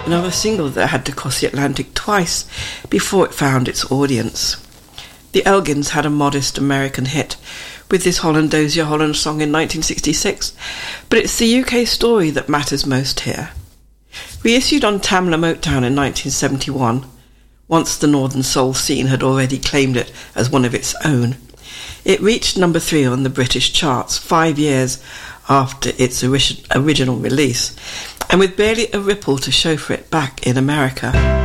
another single that had to cross the Atlantic twice before it found its audience. The Elgins had a modest American hit with this Hollandosia Holland song in 1966, but it's the UK story that matters most here. Reissued on Tamla Motown in 1971, once the Northern Soul scene had already claimed it as one of its own, it reached number 3 on the British charts 5 years after its original release, and with barely a ripple to show for it back in America.